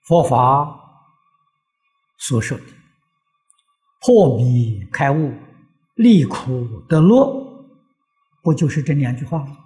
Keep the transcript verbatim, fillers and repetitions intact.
佛法所说的破迷开悟、离苦得乐，不就是这两句话吗？